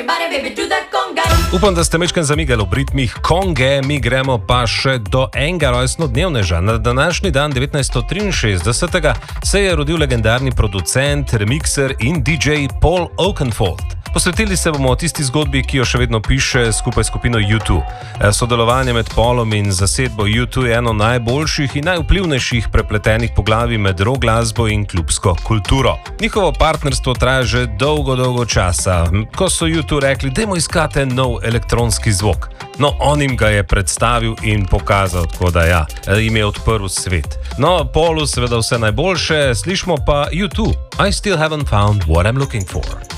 Everybody, baby, do that conga. Upam, da ste mečken zamigali ob ritmih konge, mi gremo pa še do enega rojstnodnevneža. Na današnji dan 1963 se je rodil legendarni producent, remixer in DJ Paul Oakenfold. Posvetili se bomo tisti zgodbi, ki jo še vedno piše skupaj s skupino U2. Sodelovanje med Paulom in zasedbo U2 je eno najboljših in najvplivnejših prepletenih poglavij med rock glasbo in klubsko kulturo. Njihovo partnerstvo traja že dolgo časa. Ko so U2 rekli, dajmo iskati nov elektronski zvok. No, on jim ga je predstavil in pokazal, tako da ja, jim je odprl svet. No, Paulu seveda vse najboljše, slišmo pa U2. I still haven't found what I'm looking for.